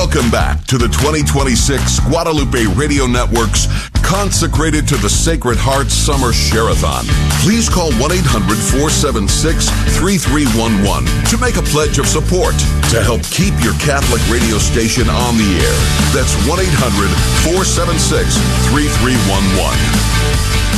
Welcome back to the 2026 Guadalupe Radio Network's Consecrated to the Sacred Heart Summer Share-a-thon. Please call 1-800-476-3311 to make a pledge of support to help keep your Catholic radio station on the air. That's 1-800-476-3311.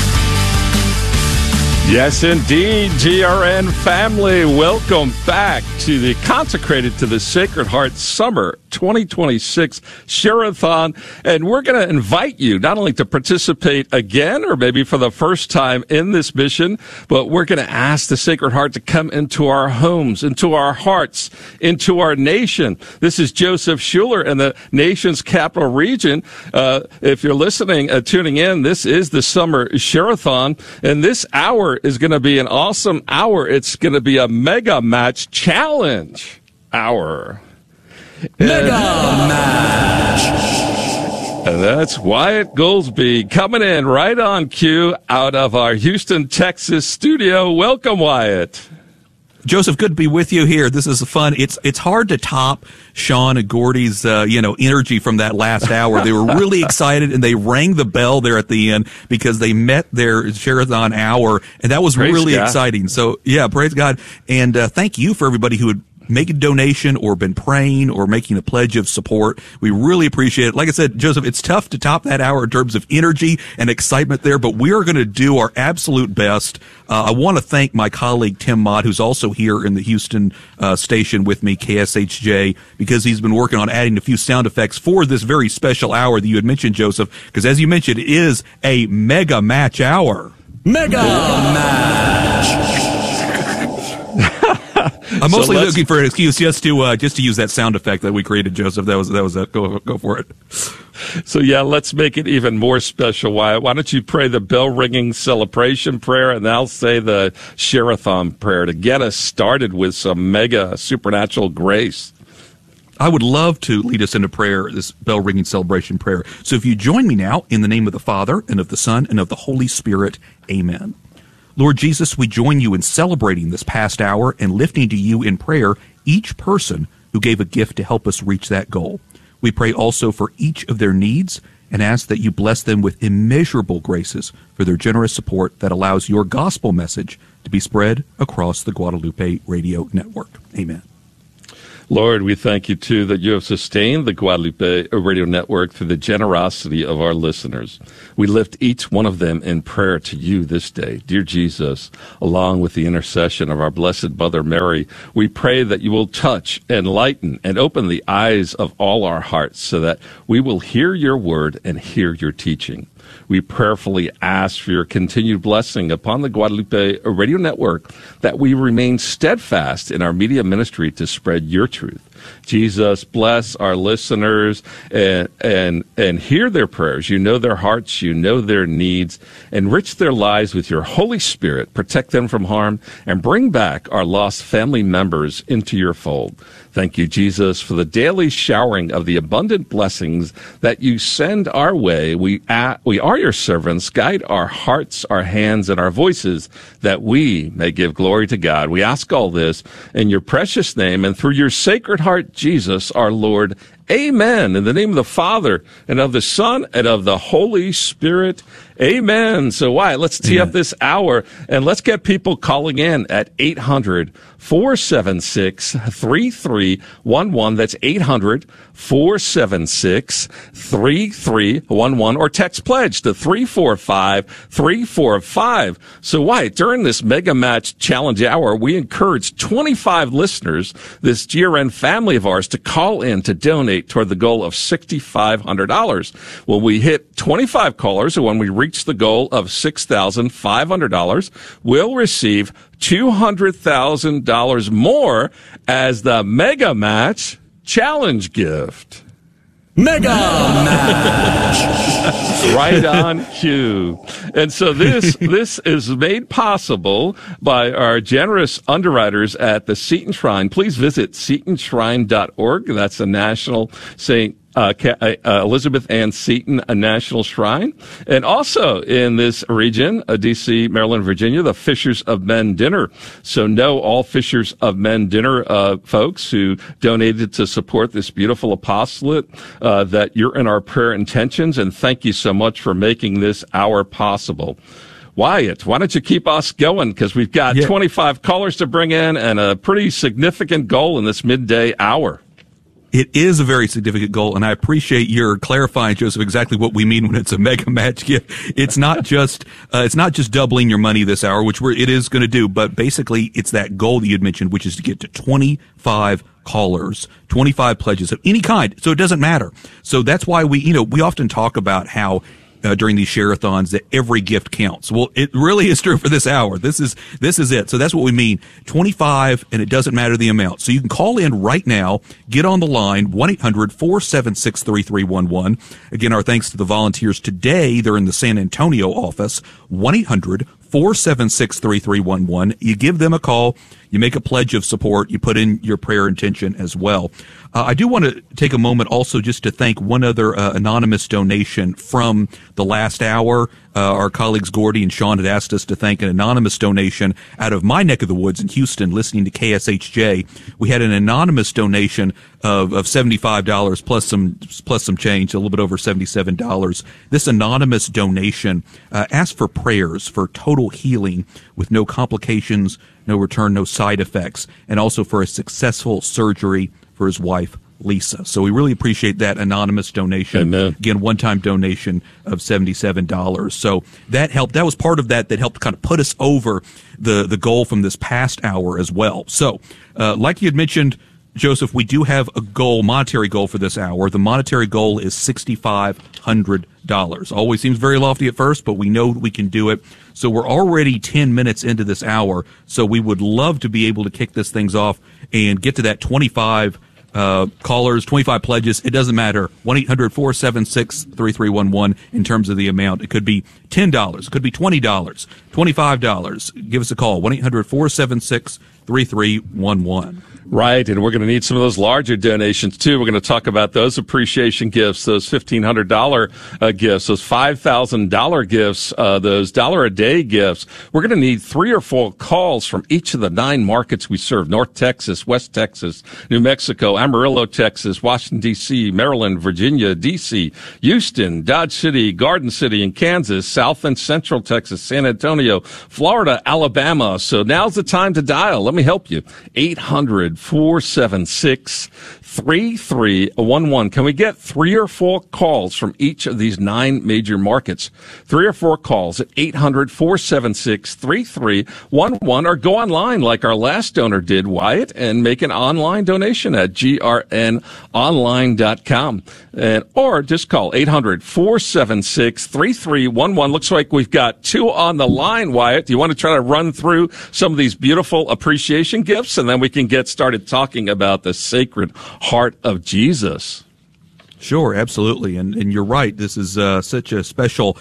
Yes, indeed, GRN family. Welcome back to the Consecrated to the Sacred Heart Summer 2026 Share-a-thon. And we're going to invite you not only to participate again or maybe for the first time in this mission, but we're going to ask the Sacred Heart to come into our homes, into our hearts, into our nation. This is Joseph Schuler in the nation's capital region. If you're listening, tuning in, this is the Summer Share-a-thon. And this hour is going to be an awesome hour. It's going to be a mega match challenge hour. Mega match. And that's Wyatt Goolsbee coming in right on cue out of our Houston, Texas studio. Welcome, Wyatt. Joseph, good to be with you here. This is fun. It's hard to top Sean and Gordy's, energy from that last hour. They were really excited, and they rang the bell there at the end because they met their Share-a-thon hour, and that was really exciting. So, yeah, praise God. And thank you for everybody who had make a donation or been praying or making a pledge of support. We really appreciate it. Like I said, Joseph, it's tough to top that hour in terms of energy and excitement there, but we are going to do our absolute best. I want to thank my colleague Tim Mott, who's also here in the Houston station with me, KSHJ, because he's been working on adding a few sound effects for this very special hour that you had mentioned, Joseph, because as you mentioned, it is a mega match hour. Mega match! I'm mostly looking for an excuse just to use that sound effect that we created, Joseph. That was it. Go for it. So yeah, let's make it even more special. Why don't you pray the bell ringing celebration prayer, and I'll say the Share-a-thon prayer to get us started with some mega supernatural grace. I would love to lead us into prayer, this bell ringing celebration prayer. So if you join me now in the name of the Father and of the Son and of the Holy Spirit, amen. Lord Jesus, we join you in celebrating this past hour and lifting to you in prayer each person who gave a gift to help us reach that goal. We pray also for each of their needs and ask that you bless them with immeasurable graces for their generous support that allows your gospel message to be spread across the Guadalupe Radio Network. Amen. Lord, we thank you, too, that you have sustained the Guadalupe Radio Network through the generosity of our listeners. We lift each one of them in prayer to you this day. Dear Jesus, along with the intercession of our Blessed Mother Mary, we pray that you will touch, enlighten, and open the eyes of all our hearts so that we will hear your word and hear your teaching. We prayerfully ask for your continued blessing upon the Guadalupe Radio Network, that we remain steadfast in our media ministry to spread your truth. Jesus, bless our listeners and hear their prayers. You know their hearts, you know their needs. Enrich their lives with your Holy Spirit. Protect them from harm and bring back our lost family members into your fold. Thank you, Jesus, for the daily showering of the abundant blessings that you send our way. We are your servants. Guide our hearts, our hands, and our voices, that we may give glory to God. We ask all this in your precious name and through your sacred heart, Jesus, our Lord. Amen. In the name of the Father, and of the Son, and of the Holy Spirit. Amen. So let's tee up this hour, and let's get people calling in at 800-476-3311. That's 800-476-3311, or text pledge to 345-345. So during this Mega Match Challenge Hour, we encourage 25 listeners, this GRN family of ours, to call in to donate toward the goal of $6,500. When we hit 25 callers, and when we reach the goal of $6,500, we'll receive $200,000 more as the Mega Match Challenge gift. Mega Match! Right on cue. And so this is made possible by our generous underwriters at the Seton Shrine. Please visit SetonShrine.org. That's the National St. Elizabeth Ann Seton National Shrine. And also in this region, D.C., Maryland, Virginia, the Fishers of Men Dinner. So know all Fishers of Men Dinner folks who donated to support this beautiful apostolate, that you're in our prayer intentions, and thank you so much for making this hour possible. Wyatt, why don't you keep us going? Because we've got 25 callers to bring in and a pretty significant goal in this midday hour. It is a very significant goal, and I appreciate your clarifying, Joseph, exactly what we mean when it's a mega match gift. It's not just doubling your money this hour, which it is going to do, but basically it's that goal that you'd mentioned, which is to get to 25 callers, 25 pledges of any kind. So it doesn't matter. So that's why we often talk about how during these share-a-thons that every gift counts. Well, it really is true for this hour. This is it. So that's what we mean. 25, and it doesn't matter the amount. So you can call in right now, get on the line, 1-800-476-3311. Again, our thanks to the volunteers today. They're in the San Antonio office, 1-800-476-3311. You give them a call. You make a pledge of support. You put in your prayer intention as well. I do want to take a moment also just to thank one other anonymous donation from the last hour. Our colleagues Gordy and Sean had asked us to thank an anonymous donation out of my neck of the woods in Houston, listening to KSHJ. We had an anonymous donation of $75 plus some change, a little bit over $77. This anonymous donation asked for prayers for total healing with no complications, no return, no side effects, and also for a successful surgery for his wife, Lisa. So we really appreciate that anonymous donation. Amen. Again, one-time donation of $77. So that helped. That was part of that helped kind of put us over the goal from this past hour as well. So, like you had mentioned, Joseph, we do have a monetary goal for this hour. The monetary goal is $6,500. Always seems very lofty at first, but we know we can do it. So we're already 10 minutes into this hour. So we would love to be able to kick this things off and get to that 25 callers, 25 pledges. It doesn't matter. 1-800-476-3311 in terms of the amount. It could be $10. It could be $20, $25. Give us a call. 1-800-476-3311. Right, and we're going to need some of those larger donations, too. We're going to talk about those appreciation gifts, those $1,500 gifts, those $5,000 gifts, those $1-a-day gifts. We're going to need 3 or 4 calls from each of the 9 markets we serve: North Texas, West Texas, New Mexico, Amarillo, Texas, Washington, D.C., Maryland, Virginia, D.C., Houston, Dodge City, Garden City, and Kansas, South and Central Texas, San Antonio, Florida, Alabama. So now's the time to dial. Let me help you. 800-476-3311. Can we get 3 or 4 calls from each of these 9 major markets? 3 or 4 calls at 800-476-3311, or go online like our last donor did, Wyatt, and make an online donation at grnonline.com. Or just call 800-476-3311. Looks like we've got 2 on the line, Wyatt. Do you want to try to run through some of these beautiful appreciation gifts, and then we can get started talking about the Sacred Heart of Jesus? Sure, absolutely. And you're right. This is such a special,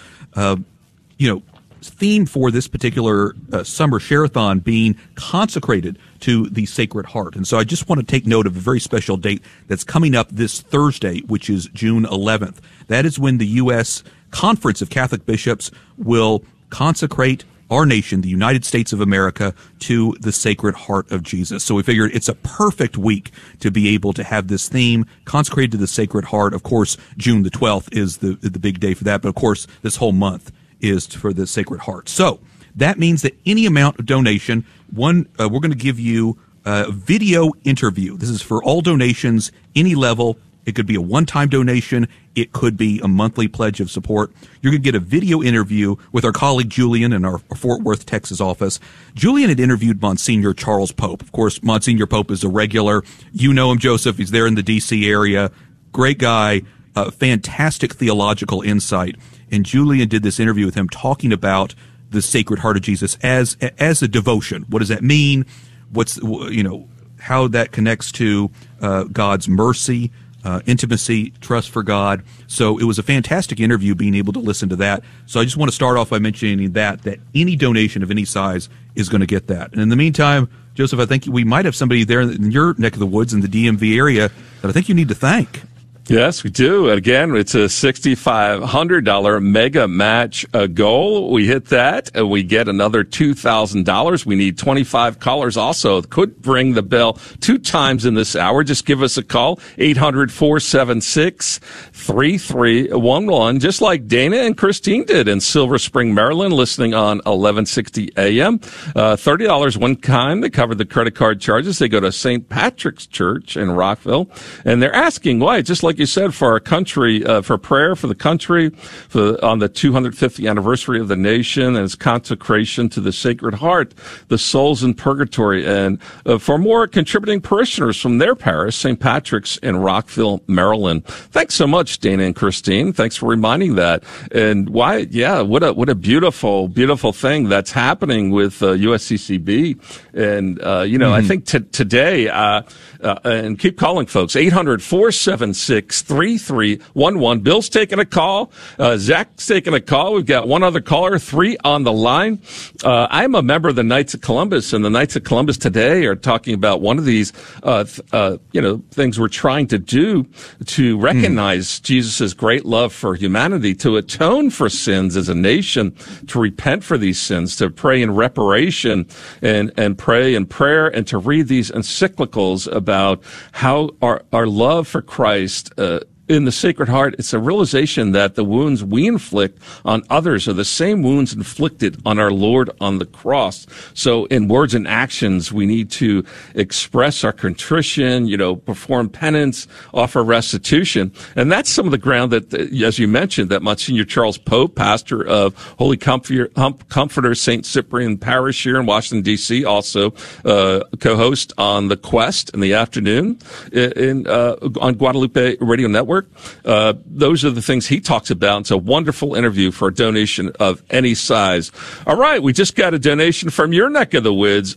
theme for this particular summer share-a-thon, being consecrated to the Sacred Heart. And so I just want to take note of a very special date that's coming up this Thursday, which is June 11th. That is when the U.S. Conference of Catholic Bishops will consecrate our nation, the United States of America, to the Sacred Heart of Jesus. So we figured it's a perfect week to be able to have this theme consecrated to the Sacred Heart. Of course, June the 12th is the big day for that, but of course, this whole month is for the Sacred Heart. So that means that any amount of donation, we're going to give you a video interview. This is for all donations, any level. It could be a one-time donation. It could be a monthly pledge of support. You're going to get a video interview with our colleague Julian in our Fort Worth, Texas office. Julian had interviewed Monsignor Charles Pope. Of course, Monsignor Pope is a regular. You know him, Joseph. He's there in the D.C. area. Great guy, fantastic theological insight. And Julian did this interview with him talking about the Sacred Heart of Jesus as a devotion. What does that mean? How that connects to God's mercy, intimacy, trust for God. So it was a fantastic interview, being able to listen to that. So I just want to start off by mentioning that any donation of any size is going to get that. And in the meantime, Joseph, I think we might have somebody there in your neck of the woods in the DMV area that I think you need to thank. Yes, we do. Again, it's a $6,500 mega match goal. We hit that, and we get another $2,000. We need 25 callers also. Could ring the bell 2 times in this hour. Just give us a call, 800-476-3311, just like Dana and Christine did in Silver Spring, Maryland, listening on 1160 AM. $30 one time. They covered the credit card charges. They go to St. Patrick's Church in Rockville, and they're asking why, just like you said, for our country, for prayer for the country, on the 250th anniversary of the nation and its consecration to the Sacred Heart, the souls in purgatory, and for more contributing parishioners from their parish, St. Patrick's in Rockville, Maryland. Thanks so much, Dana and Christine. Thanks for reminding that. And why, yeah, what a beautiful, beautiful thing that's happening with USCCB. And, I think today, and keep calling, folks, 800-476-3311. Bill's taking a call. Zach's taking a call. We've got one other caller, 3 on the line. I'm a member of the Knights of Columbus, and the Knights of Columbus today are talking about one of these, things we're trying to do to recognize Jesus' great love for humanity, to atone for sins as a nation, to repent for these sins, to pray in reparation and pray in prayer, and to read these encyclicals about how our love for Christ in the Sacred Heart, it's a realization that the wounds we inflict on others are the same wounds inflicted on our Lord on the cross. So in words and actions, we need to express our contrition, perform penance, offer restitution. And that's some of the ground that, as you mentioned, that Monsignor Charles Pope, pastor of Holy Comforter St. Cyprian Parish here in Washington, D.C., also co-host on The Quest in the afternoon on Guadalupe Radio Network. Those are the things he talks about. It's a wonderful interview for a donation of any size. All right, we just got a donation from your neck of the woods.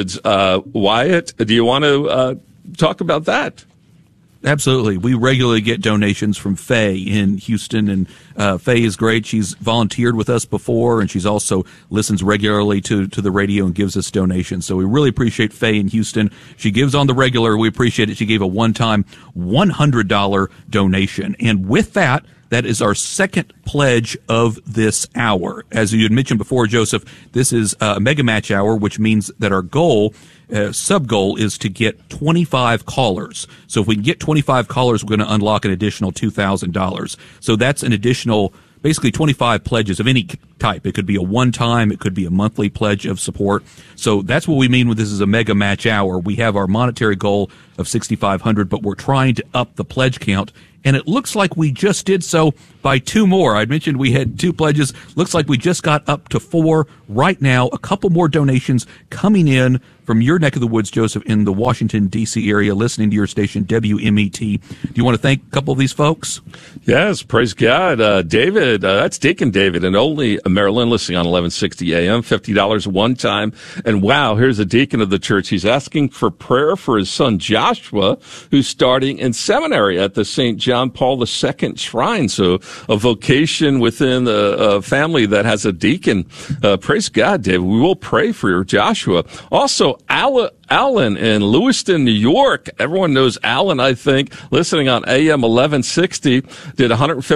Wyatt, do you want to talk about that? Absolutely. We regularly get donations from Faye in Houston, and Faye is great. She's volunteered with us before, and she's also listens regularly to the radio and gives us donations. So we really appreciate Faye in Houston. She gives on the regular. We appreciate it. She gave a one-time $100 donation. And with that is our second pledge of this hour. As you had mentioned before, Joseph, this is a mega match hour, which means that our goal, sub-goal, is to get 25 callers. So if we can get 25 callers, we're going to unlock an additional $2,000. So that's an additional, basically 25 pledges of any type. It could be a one-time, it could be a monthly pledge of support. So that's what we mean when this is a mega match hour. We have our monetary goal of $6,500, but we're trying to up the pledge count. And it looks like we just did so by 2 more. I mentioned we had 2 pledges. Looks like we just got up to 4 right now. A couple more donations coming in from your neck of the woods, Joseph, in the Washington, D.C. area, listening to your station, WMET. Do you want to thank a couple of these folks? Yes, praise God. David, that's Deacon David in Olney, Maryland, listening on 1160 AM, $50 one time. And wow, here's a deacon of the church. He's asking for prayer for his son Joshua, who's starting in seminary at the St. John Paul II Shrine. So a vocation within a family that has a deacon. Praise God, David. We will pray for your Joshua. Also, Alan in Lewiston, New York. Everyone knows Alan, I think, listening on AM 1160, did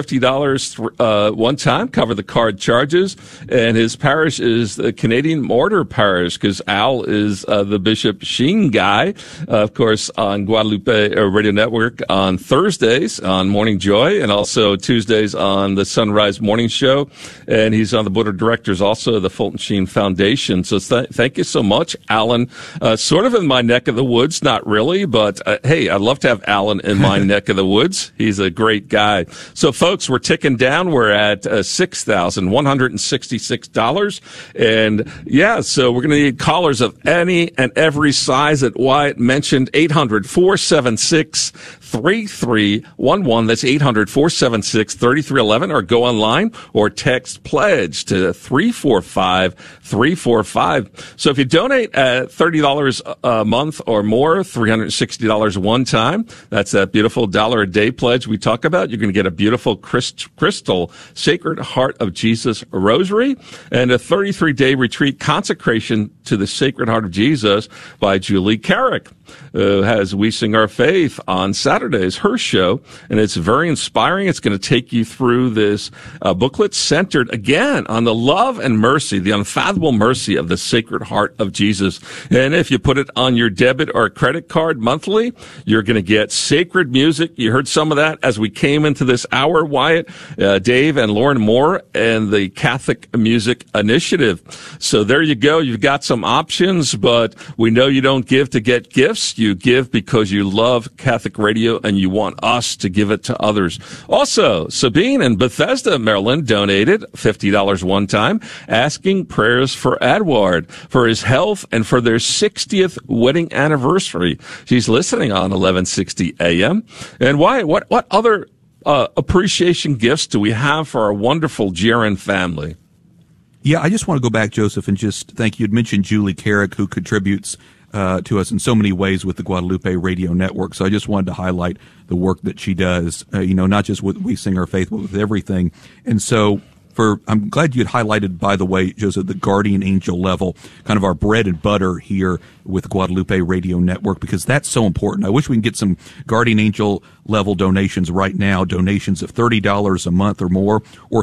$150 one time, cover the card charges, and his parish is the Canadian Mortar Parish, because Al is the Bishop Sheen guy, of course, on Guadalupe Radio Network on Thursdays on Morning Joy, and also Tuesdays on the Sunrise Morning Show, and he's on the board of directors also of the Fulton Sheen Foundation. So thank you so much, Alan. Sort of in my neck of the woods, not really, but hey, I'd love to have Alan in my neck of the woods. He's a great guy. So, folks, we're ticking down. We're at $6,166, and yeah, so we're going to need callers of any and every size that Wyatt mentioned. 800-476-3311. That's 800-476-3311, or go online or text pledge to 345-345. So if you donate at $30 a month or more, $360 one time. That's that beautiful $1 a day pledge we talk about. You're going to get a beautiful crystal Sacred Heart of Jesus rosary and a 33-day retreat consecration to the Sacred Heart of Jesus by Julie Carrick, who has We Sing Our Faith on Saturdays, her show, and it's very inspiring. It's going to take you through this booklet centered again on the love and mercy, the unfathomable mercy of the Sacred Heart of Jesus. And if you put it on your debit or credit card monthly, you're going to get sacred music. You heard some of that as we came into this hour, Wyatt, Dave and Lauren Moore and the Catholic Music Initiative. So there you go. You've got some options, but we know you don't give to get gifts. You give because you love Catholic radio and you want us to give it to others. Also, Sabine in Bethesda, Maryland, donated $50 one time, asking prayers for Edward, for his health, and for their 60th wedding anniversary. She's listening on 1160 AM. And Wyatt, what other appreciation gifts do we have for our wonderful GRN family? Yeah, I just want to go back, Joseph, and just thank you. You'd mentioned Julie Carrick, who contributes to us in so many ways with the Guadalupe Radio Network. So I just wanted to highlight the work that she does, not just with We Sing Our Faith, but with everything. And so I'm glad you had highlighted, by the way, Joseph, the guardian angel level, kind of our bread and butter here with Guadalupe Radio Network, because that's so important. I wish we can get some guardian angel level donations right now, donations of $30 a month or more, or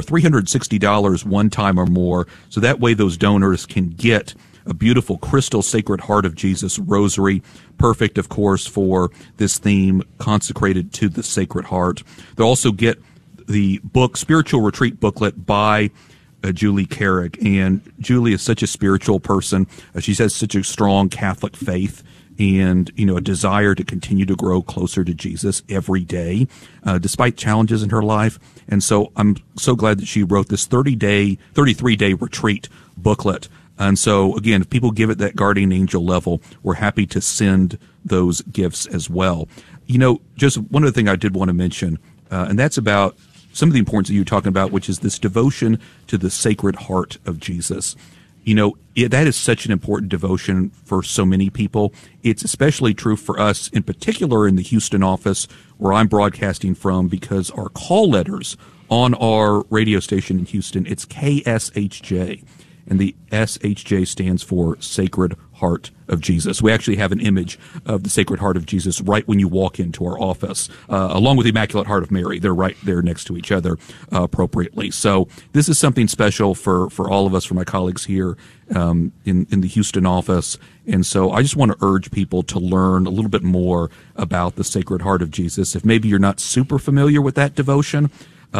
$360 one time or more. So that way those donors can get a beautiful crystal Sacred Heart of Jesus rosary, perfect, of course, for this theme, consecrated to the Sacred Heart. They'll also get the book, Spiritual Retreat booklet by Julie Carrick. And Julie is such a spiritual person. She has such a strong Catholic faith and, a desire to continue to grow closer to Jesus every day, despite challenges in her life. And so I'm so glad that she wrote this 33-day retreat booklet. And so, again, if people give it that guardian angel level, we're happy to send those gifts as well. Just one other thing I did want to mention, and that's about some of the importance that you were talking about, which is this devotion to the Sacred Heart of Jesus. That is such an important devotion for so many people. It's especially true for us, in particular in the Houston office where I'm broadcasting from, because our call letters on our radio station in Houston, it's KSHJ. And the SHJ stands for Sacred Heart of Jesus. We actually have an image of the Sacred Heart of Jesus right when you walk into our office, along with the Immaculate Heart of Mary. They're right there next to each other appropriately. So this is something special for all of us, for my colleagues here in the Houston office. And so I just want to urge people to learn a little bit more about the Sacred Heart of Jesus. If maybe you're not super familiar with that devotion,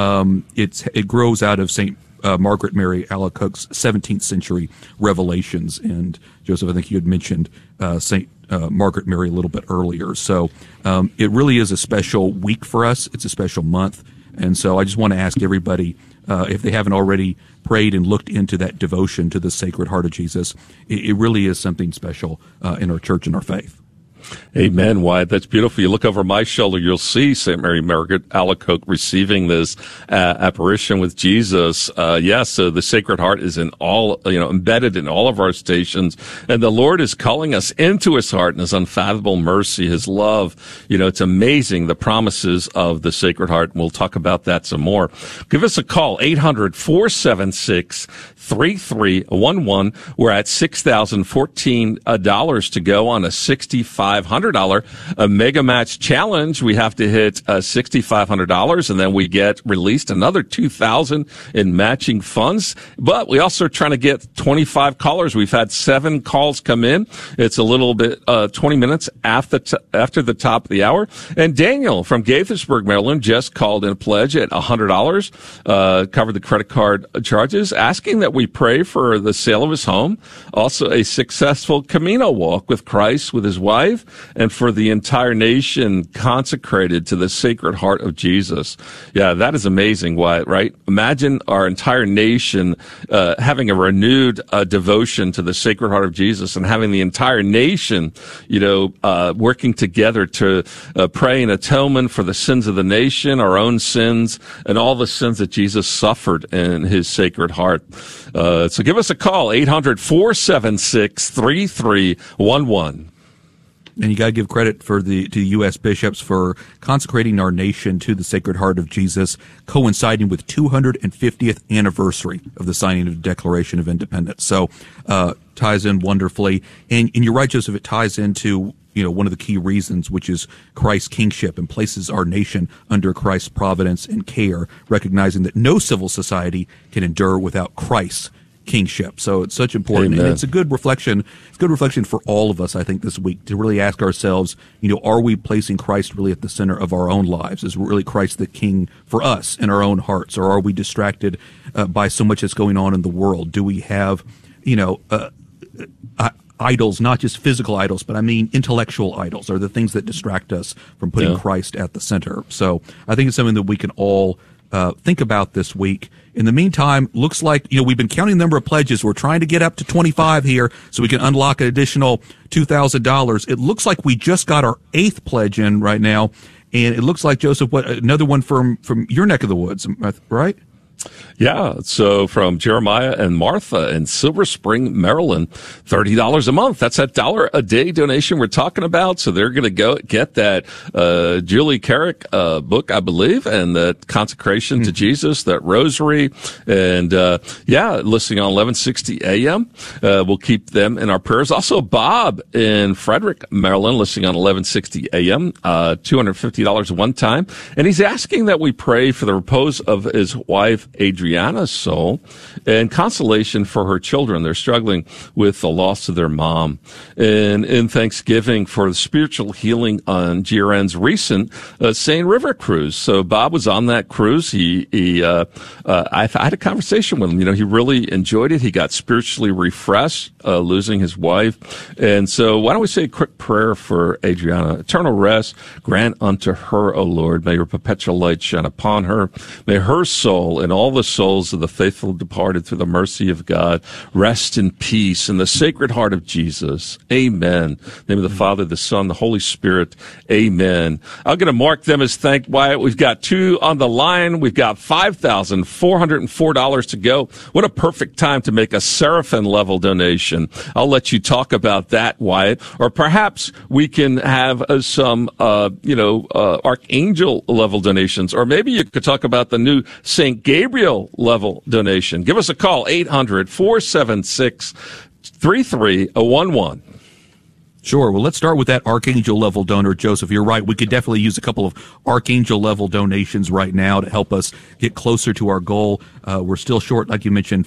it grows out of St. Margaret Mary Alacoque's 17th century revelations. And Joseph, I think you had mentioned St. Margaret Mary a little bit earlier. So it really is a special week for us. It's a special month. And so I just want to ask everybody, if they haven't already prayed and looked into that devotion to the Sacred Heart of Jesus, it really is something special in our church and our faith. Amen, Wyatt. That's beautiful. You look over my shoulder, you'll see St. Mary Margaret Alacoque receiving this apparition with Jesus. So the Sacred Heart is in all, embedded in all of our stations. And the Lord is calling us into his heart and his unfathomable mercy, his love. It's amazing, the promises of the Sacred Heart. And we'll talk about that some more. Give us a call, 800-476-3311. We're at $6,014 to go on a $6,500 Mega Match Challenge. We have to hit $6,500, and then we get released another $2,000 in matching funds. But we also are trying to get 25 callers. We've had 7 calls come in. It's a little bit 20 minutes after the top of the hour. And Daniel from Gaithersburg, Maryland, just called in a pledge at $100, covered the credit card charges, asking that we pray for the sale of his home, also a successful Camino walk with Christ with his wife, and for the entire nation consecrated to the Sacred Heart of Jesus. Yeah, that is amazing, Wyatt, right? Imagine our entire nation having a renewed devotion to the Sacred Heart of Jesus, and having the entire nation, working together to pray in atonement for the sins of the nation, our own sins, and all the sins that Jesus suffered in his Sacred Heart. So give us a call, 800-476-3311. And you got to give credit to the U.S. bishops for consecrating our nation to the Sacred Heart of Jesus, coinciding with 250th anniversary of the signing of the Declaration of Independence. So ties in wonderfully. And you're right, Joseph, it ties into one of the key reasons, which is Christ's kingship, and places our nation under Christ's providence and care, recognizing that no civil society can endure without Christ's kingship. So it's such important. Amen. And it's a good reflection. It's a good reflection for all of us, I think, this week to really ask ourselves, are we placing Christ really at the center of our own lives? Is really Christ the king for us in our own hearts? Or are we distracted by so much that's going on in the world? Do we have, idols, not just physical idols, but I mean intellectual idols, are the things that distract us from putting Christ at the center. So I think it's something that we can all think about this week. In the meantime, looks like, we've been counting the number of pledges. We're trying to get up to 25 here so we can unlock an additional $2,000. It looks like we just got our 8th pledge in right now. And it looks like, Joseph, another one from your neck of the woods, right? Yeah, so from Jeremiah and Martha in Silver Spring, Maryland, $30 a month. That's that $1 a day donation we're talking about. So they're going to go get that Julie Carrick book, I believe, and that consecration to Jesus, that rosary, and listening on 1160 AM. We'll keep them in our prayers. Also, Bob in Frederick, Maryland, listening on 1160 AM, $250 one time, and he's asking that we pray for the repose of his wife Adriana's soul and consolation for her children. They're struggling with the loss of their mom. And in thanksgiving for the spiritual healing on GRN's recent Seine River cruise. So Bob was on that cruise. I had a conversation with him. He really enjoyed it. He got spiritually refreshed, losing his wife. And so why don't we say a quick prayer for Adriana? Eternal rest grant unto her, O Lord. May your perpetual light shine upon her. May her soul and all the souls of the faithful departed through the mercy of God rest in peace in the Sacred Heart of Jesus. Amen. In the name of the Father, the Son, the Holy Spirit. Amen. I'm going to mark them as thanked, Wyatt. We've got 2 on the line. We've got $5,404 to go. What a perfect time to make a Seraphim level donation. I'll let you talk about that, Wyatt. Or perhaps we can have some, Archangel level donations. Or maybe you could talk about the new St. Gabriel level donation. Give us a call, 800-476-3311. Sure. Well, let's start with that Archangel level donor, Joseph. You're right. We could definitely use a couple of Archangel level donations right now to help us get closer to our goal. We're still short, like you mentioned,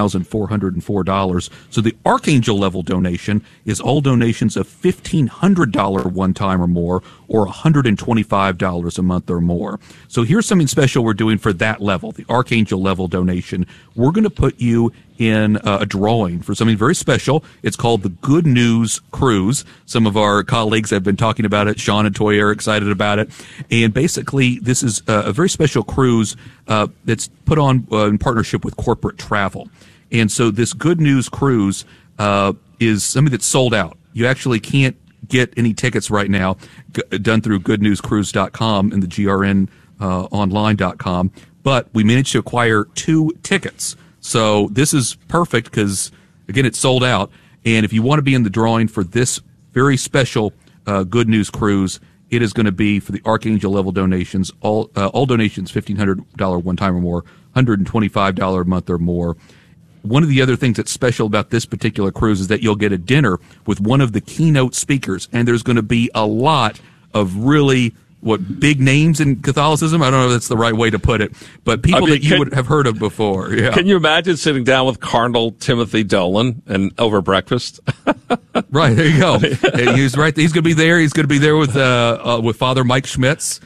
$5,404. So the Archangel level donation is all donations of $1,500 one time or more, or $125 a month or more. So here's something special we're doing for that level, the Archangel level donation. We're going to put you in a drawing for something very special. It's called the Good News Cruise. Some of our colleagues have been talking about it. Sean and Toy are excited about it. And basically, this is a very special cruise that's put on in partnership with Corporate Travel. And so this Good News Cruise is something that's sold out. You actually can't get any tickets right now done through goodnewscruise.com and the grnonline.com. But we managed to acquire 2 tickets. So this is perfect because, again, it's sold out. And if you want to be in the drawing for this very special Good News Cruise, it is going to be for the Archangel level donations, all donations, $1,500 one time or more, $125 a month or more. One of the other things that's special about this particular cruise is that you'll get a dinner with one of the keynote speakers, and there's going to be a lot of really big names in Catholicism. I don't know if that's the right way to put it, but people that you would have heard of before. Yeah. Can you imagine sitting down with Cardinal Timothy Dolan and over breakfast? Right, there you go. He's right. He's going to be there. He's going to be there with Father Mike Schmitz,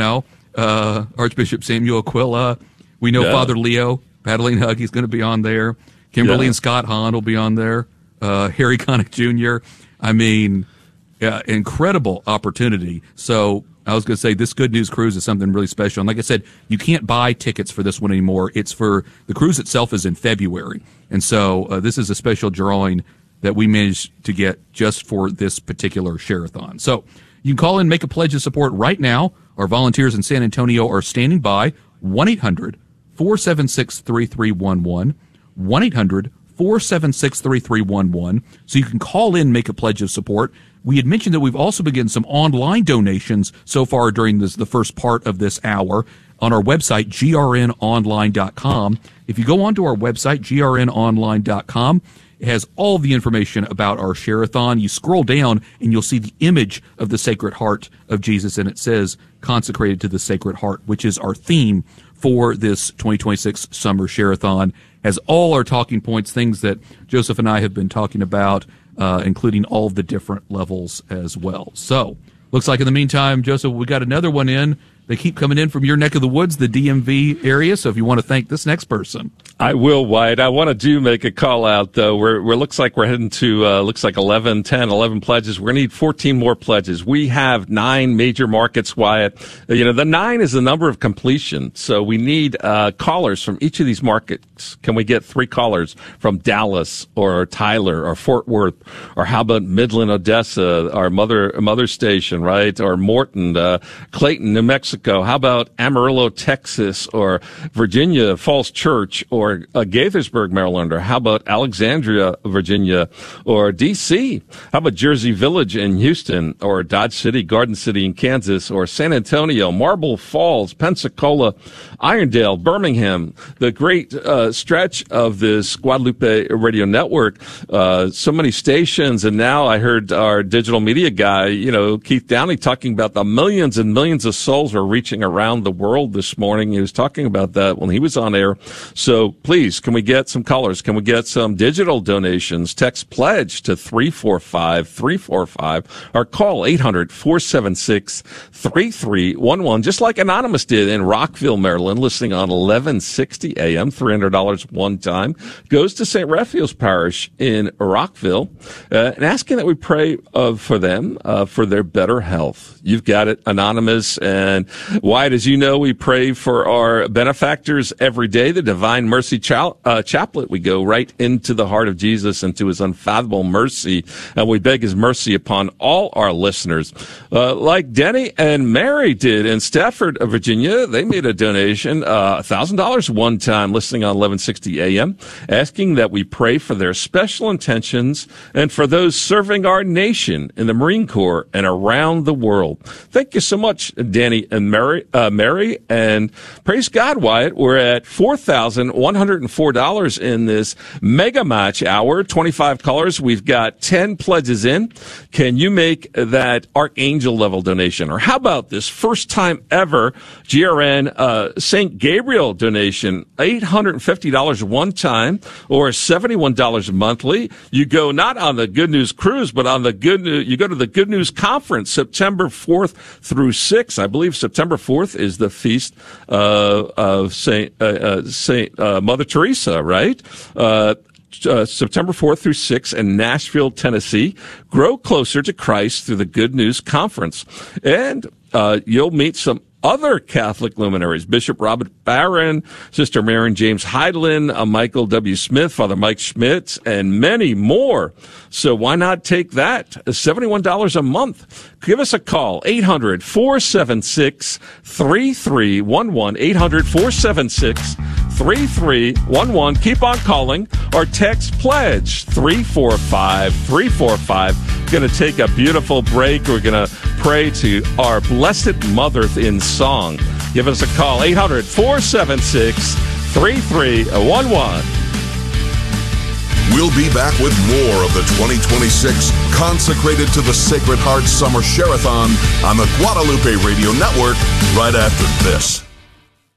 Archbishop Samuel Aquila. We know Father Leo Padaline Hug. He's going to be on there. Kimberly and Scott Hahn will be on there. Harry Connick Jr. I mean, incredible opportunity. So I was going to say this Good News Cruise is something really special. And like I said, you can't buy tickets for this one anymore. It's for the cruise itself is in February. And so this is a special drawing that we managed to get just for this particular share-a-thon. So you can call in, make a pledge of support right now. Our volunteers in San Antonio are standing by. 1-800-476-3311. 1-800-476-3311. So you can call in, make a pledge of support. We had mentioned that we've also begun some online donations so far during the first part of this hour on our website, grnonline.com. If you go onto our website, grnonline.com, it has all the information about our Share-a-thon. You scroll down and you'll see the image of the Sacred Heart of Jesus, and it says consecrated to the Sacred Heart, which is our theme for this 2026 Summer Share-a-thon. Has all our talking points, things that Joseph and I have been talking about, including all of the different levels as well. So, looks like in the meantime, Joseph, we got another one in. They keep coming in from your neck of the woods, the DMV area. So if you want to thank this next person. I will, Wyatt. I want to make a call out, though. We're looks like we're heading to, 11 pledges. We're going to need 14 more pledges. We have 9 major markets, Wyatt. The 9 is the number of completion. So we need, callers from each of these markets. Can we get 3 callers from Dallas or Tyler or Fort Worth? Or how about Midland, Odessa, our mother station, right? Or Morton, Clayton, New Mexico. How about Amarillo, Texas, or Virginia Falls Church, or Gaithersburg, Maryland, or how about Alexandria, Virginia, or D.C.? How about Jersey Village in Houston, or Dodge City, Garden City in Kansas, or San Antonio, Marble Falls, Pensacola, Irondale, Birmingham? The great stretch of this Guadalupe Radio Network, so many stations, and now I heard our digital media guy, Keith Downey, talking about the millions and millions of souls are reaching around the world this morning. He was talking about that when he was on air. So please, can we get some callers? Can we get some digital donations? Text pledge to 345-345 or call 800-476-3311, just like Anonymous did in Rockville, Maryland, listening on 1160 AM, $300 one time. Goes to St. Raphael's Parish in Rockville, and asking that we pray for them, for their better health. You've got it, Anonymous. And Wyatt, as you know, we pray for our benefactors every day, the Divine Mercy Chaplet. We go right into the heart of Jesus, into his unfathomable mercy, and we beg his mercy upon all our listeners. Like Denny and Mary did in Stafford, Virginia. They made a donation, $1,000 one time, listening on 1160 AM, asking that we pray for their special intentions and for those serving our nation in the Marine Corps and around the world. Thank you so much, Danny and Mary, and praise God, Wyatt. We're at $4,104 in this mega match hour. 25 callers. We've got 10 pledges in. Can you make that Archangel level donation? Or how about this first time ever GRN St. Gabriel donation? $850 one time, or $71 monthly. You go not on the Good News Cruise, but on the Good News. You go to the Good News Conference, September 4th through 6th. I believe September 4th is the feast of Saint Mother Teresa, right? September 4th through 6th in Nashville, Tennessee. Grow closer to Christ through the Good News Conference. And you'll meet some other Catholic luminaries, Bishop Robert Barron, Sister Marion James Heidlin, Michael W. Smith, Father Mike Schmitz, and many more. So why not take that? $71 a month. Give us a call, 800-476-3311, 800-476-3311. Keep on calling or text pledge 345-345. Going to take a beautiful break. We're going to pray to our Blessed Mother in song. Give us a call, 800-476-3311. We'll be back with more of the 2026 Consecrated to the Sacred Heart Summer Share-a-thon on the Guadalupe Radio Network right after this.